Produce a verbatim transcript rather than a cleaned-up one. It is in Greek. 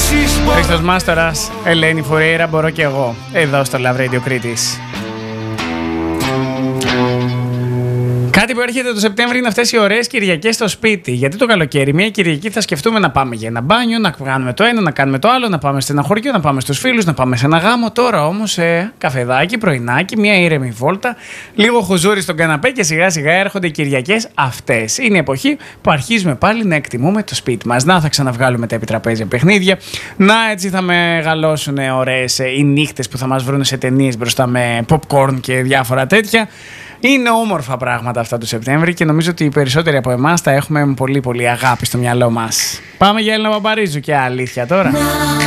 Χρήστος Μάστορας, Ελένη Φουρέιρα, μπορώ και εγώ, εδώ στο Love Radio Κρήτης. Κάτι που έρχεται το Σεπτέμβρη είναι αυτές οι ωραίες Κυριακές στο σπίτι. Γιατί το καλοκαίρι, μια Κυριακή θα σκεφτούμε να πάμε για ένα μπάνιο, να κάνουμε το ένα, να κάνουμε το άλλο, να πάμε σε ένα χωριό, να πάμε στους φίλους, να πάμε σε ένα γάμο. Τώρα όμως ε, καφεδάκι, πρωινάκι, μια ήρεμη βόλτα, λίγο χουζούρι στον καναπέ και σιγά σιγά έρχονται οι Κυριακές αυτές. Είναι η εποχή που αρχίζουμε πάλι να εκτιμούμε το σπίτι μας. Να θα ξαναβγάλουμε τα επιτραπέζια παιχνίδια. Να έτσι θα μεγαλώσουν ωραίες ε, οι νύχτες που θα μας βρουν σε ταινίες μπροστά με popcorn και διάφορα τέτοια. Είναι όμορφα πράγματα αυτά του Σεπτέμβρη και νομίζω ότι οι περισσότεροι από εμάς τα έχουμε πολύ πολύ αγάπη στο μυαλό μας. Πάμε για Έλληνα Παπαρίζου και αλήθεια τώρα.